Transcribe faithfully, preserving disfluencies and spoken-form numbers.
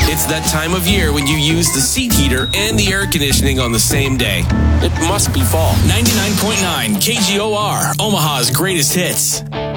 It's that time of year when you use the seat heater and the air conditioning on the same day. It must be fall. ninety-nine point nine K G O R, Omaha's greatest hits.